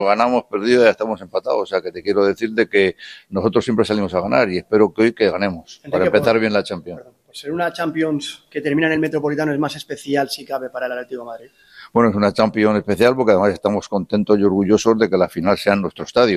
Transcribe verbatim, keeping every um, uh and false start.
Ganamos, perdido, ya estamos empatados. O sea, que te quiero decir de que nosotros siempre salimos a ganar y espero que hoy que ganemos, Enrique, para empezar por, bien la Champions. Perdón, por ser una Champions que termina en el Metropolitano es más especial, si cabe, para el Atlético de Madrid. Bueno, es una Champions especial porque además estamos contentos y orgullosos de que la final sea en nuestro estadio.